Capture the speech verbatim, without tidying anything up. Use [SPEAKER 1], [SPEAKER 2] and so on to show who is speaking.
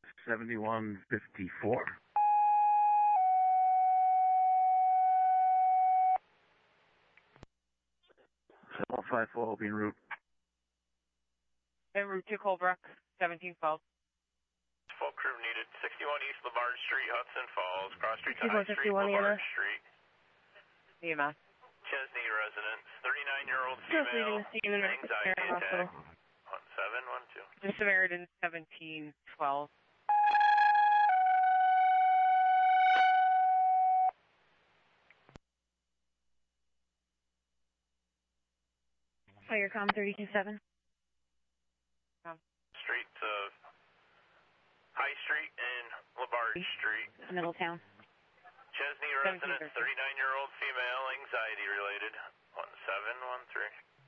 [SPEAKER 1] seventy-one fifty-four. seven five four being route.
[SPEAKER 2] En route to Colebrook, seventeen twelve.
[SPEAKER 3] Full crew needed. sixty-one East Lavard Street, Hudson Falls. Cross Street to High Street,
[SPEAKER 2] fifty-one E M
[SPEAKER 3] Lavard
[SPEAKER 2] S.
[SPEAKER 3] Street.
[SPEAKER 2] E M S.
[SPEAKER 3] Chesney residence, thirty-nine-year-old
[SPEAKER 2] Just leaving
[SPEAKER 3] female,
[SPEAKER 2] the scene in the
[SPEAKER 3] anxiety
[SPEAKER 2] Samaritan
[SPEAKER 3] attack.
[SPEAKER 2] Hospital.
[SPEAKER 3] one seven one two.
[SPEAKER 2] The Samaritan, seventeen twelve.
[SPEAKER 4] Firecom thirty-two seven.
[SPEAKER 3] Street to High Street and Lavard Street.
[SPEAKER 4] Middletown.
[SPEAKER 3] Chesney residence, thirty-nine-year-old female, anxiety related. one seven one three.